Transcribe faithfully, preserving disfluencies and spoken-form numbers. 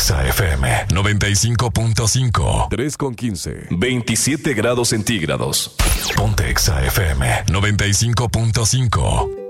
Exa F M noventa y cinco punto cinco. tres con quince. veintisiete grados centígrados. Ponte Exa F M noventa y cinco punto cinco.